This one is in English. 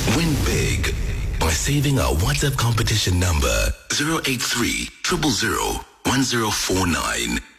Win big by saving our WhatsApp competition number 083 000 1049.